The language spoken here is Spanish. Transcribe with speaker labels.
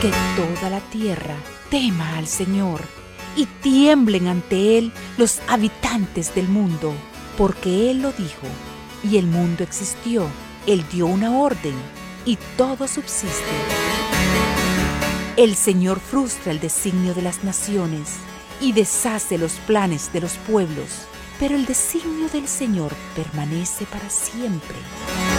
Speaker 1: Que toda la tierra tema al Señor y tiemblen ante Él los habitantes del mundo, porque Él lo dijo y el mundo existió. Él dio una orden y todo subsiste. El Señor frustra el designio de las naciones y deshace los planes de los pueblos, pero el designio del Señor permanece para siempre.